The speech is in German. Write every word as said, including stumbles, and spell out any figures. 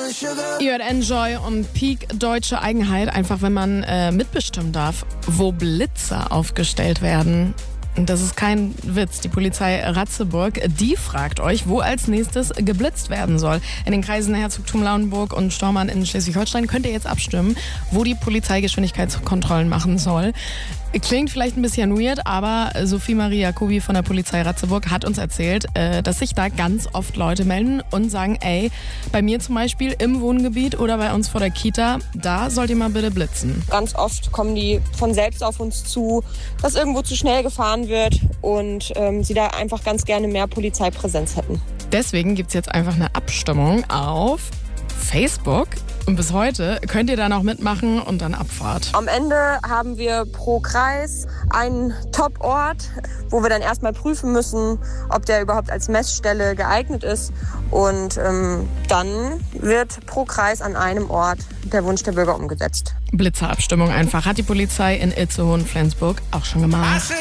Ihr hört Enjoy und Peak deutsche Eigenheit, einfach wenn man äh, mitbestimmen darf, wo Blitzer aufgestellt werden. Und das ist kein Witz. Die Polizei Ratzeburg, die fragt euch, wo als nächstes geblitzt werden soll. In den Kreisen Herzogtum Lauenburg und Stormarn in Schleswig-Holstein könnt ihr jetzt abstimmen, wo die Polizei Geschwindigkeitskontrollen machen soll. Klingt vielleicht ein bisschen weird, aber Sophie Marie Jacobi von der Polizei Ratzeburg hat uns erzählt, dass sich da ganz oft Leute melden und sagen, ey, bei mir zum Beispiel im Wohngebiet oder bei uns vor der Kita, da sollt ihr mal bitte blitzen. Ganz oft kommen die von selbst auf uns zu, dass irgendwo zu schnell gefahren wird und ähm, sie da einfach ganz gerne mehr Polizeipräsenz hätten. Deswegen gibt es jetzt einfach eine Abstimmung auf Facebook. Und bis heute könnt ihr da noch mitmachen und dann Abfahrt. Am Ende haben wir pro Kreis einen Top-Ort, wo wir dann erstmal prüfen müssen, ob der überhaupt als Messstelle geeignet ist. Und ähm, dann wird pro Kreis an einem Ort der Wunsch der Bürger umgesetzt. Blitzerabstimmung einfach. Hat die Polizei in Itzehoe und Flensburg auch schon gemacht.